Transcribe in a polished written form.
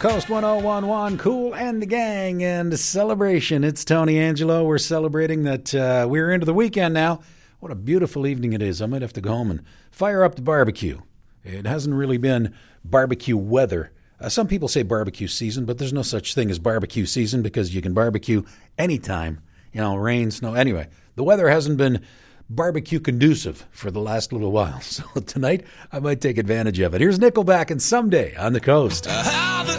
Coast 1011, Cool and the Gang, and celebration. It's Tony Angelo. We're celebrating that we're into the weekend now. What a beautiful evening it is. I might have to go home and fire up the barbecue. It hasn't really been barbecue weather. Some people say barbecue season, but there's no such thing as barbecue season because you can barbecue anytime. You know, rain, snow. Anyway, the weather hasn't been barbecue conducive for the last little while. So tonight, I might take advantage of it. Here's Nickelback and Someday on the Coast.